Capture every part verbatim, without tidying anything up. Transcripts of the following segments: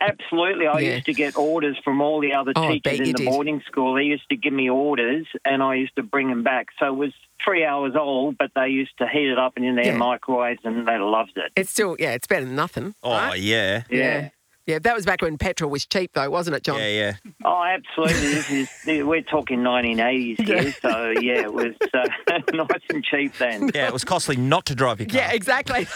absolutely. I Yeah. used to get orders from all the other Oh, I bet teachers you in the did. boarding school. They used to give me orders, and I used to bring them back. So it was three hours old, but they used to heat it up in their Yeah. microwaves, and they loved it. It's still, yeah, it's better than nothing. Oh, right? yeah. Yeah. Yeah, that was back when petrol was cheap, though, wasn't it, John? Yeah, yeah. Oh, absolutely. This is we're talking nineteen eighties here, so yeah, it was uh, nice and cheap then. Yeah, it was costly not to drive your car. Yeah, exactly.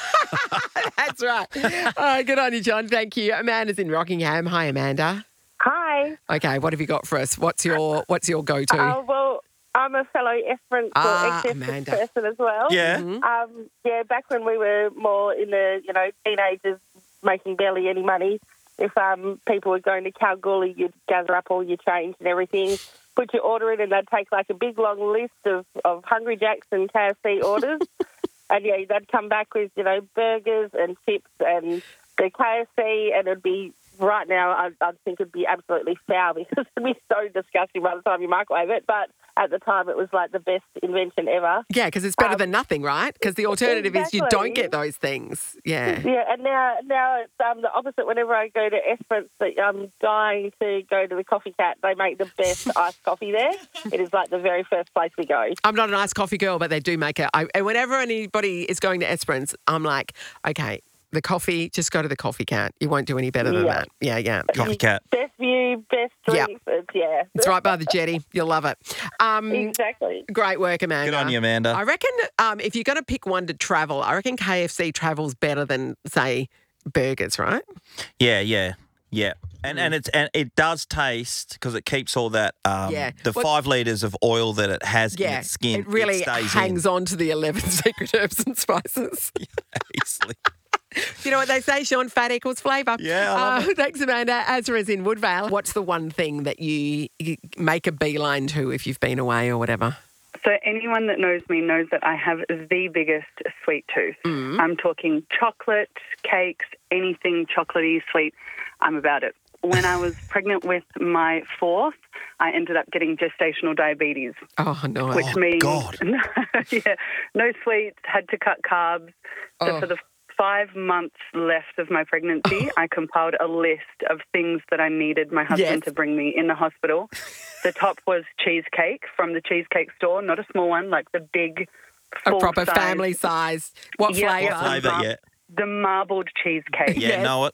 That's right. Oh, good on you, John. Thank you. Amanda's in Rockingham. Hi, Amanda. Hi. Okay, what have you got for us? What's your What's your go-to? Uh, well, I'm a fellow Efference Ah, or Amanda. ex-Efference person as well. Yeah. Um, yeah, back when we were more in the, you know, teenagers making barely any money, if um, people were going to Kalgoorlie, you'd gather up all your change and everything, put your order in, and they'd take like a big long list of, of Hungry Jacks and K F C orders. And, yeah, they'd come back with, you know, burgers and chips and the K F C, and it'd be, right now, I, I think it'd be absolutely foul because it'd be so disgusting by the time you microwave it. But at the time, it was like the best invention ever. Yeah, because it's better Um, than nothing, right? Because the alternative is you exactly. don't get those things. Yeah. Yeah, and now now it's um, the opposite. Whenever I go to Esperance, I'm dying to go to the Coffee Cat. They make the best iced coffee there. It is like the very first place we go. I'm not an iced coffee girl, but they do make it. I, and whenever anybody is going to Esperance, I'm like, okay, the coffee, just go to the Coffee Cat. You won't do any better than Yeah. that. Yeah, yeah. Coffee cat. Best view, best Yeah. drinks. It's, yeah. It's right by the jetty. You'll love it. Um, Exactly. Great work, Amanda. Good on you, Amanda. I reckon um, if you're going to pick one to travel, I reckon K F C travels better than, say, burgers, right? Yeah, yeah, yeah. And and it's and it does taste because it keeps all that um, Yeah. the Well- five litres of oil that it has in Yeah. its skin. It really stays hangs on to the eleven secret herbs and spices. in easily. You know what they say, Sean? Fat equals flavour. Yeah, I love uh, Thanks, Amanda. Azra's in Woodvale. What's the one thing that you, you make a beeline to if you've been away or whatever? So anyone that knows me knows that I have the biggest sweet tooth. Mm. I'm talking chocolate, cakes, anything chocolatey, sweet. I'm about it. When I was pregnant with my fourth, I ended up getting gestational diabetes, Oh, no. which Oh, means God. yeah, no sweets, had to cut carbs. So Oh. for the five months left of my pregnancy, I compiled a list of things that I needed my husband Yes. to bring me in the hospital. The top was cheesecake from the cheesecake store, not a small one, like the big, A proper full-size- family size. What Yeah, flavour? yeah. Flavour, yeah. The marbled cheesecake. Yeah, Yes. know it.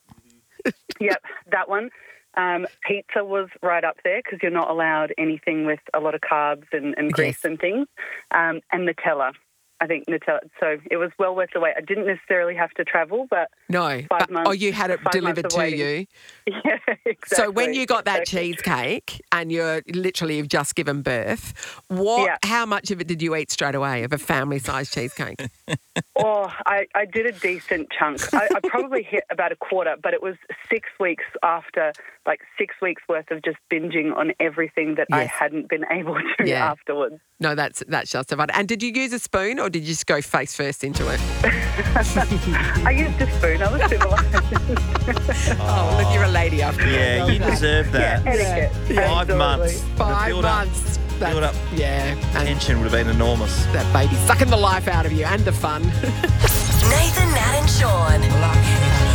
Yep, that one. Um, pizza was right up there because you're not allowed anything with a lot of carbs and, and grease Yes. and things. Um, and Nutella. I think Nutella. So it was well worth the wait. I didn't necessarily have to travel, but No. Five but- months- oh, you had it five delivered months of to waiting. you. yeah, exactly. So when you got that exactly. cheesecake and you're literally you've just given birth, what? Yeah. How much of it did you eat straight away of a family-sized cheesecake? Oh, I, I did a decent chunk. I, I probably hit about a quarter, but it was six weeks after, like six weeks worth of just binging on everything that I Yes. hadn't been able to Yeah. afterwards. No, that's that's justified. And did you use a spoon or did you just go face first into it? I used a spoon. I was civilised. Oh, look, you're a lady after all. Yeah, Well you done. deserve Yeah, that. etiquette. Five Absolutely. months. The Five build up- months. That's- build up Yeah. And tension would have been enormous. that baby sucking the life out of you and the fun. Nathan, Nat, and Sean.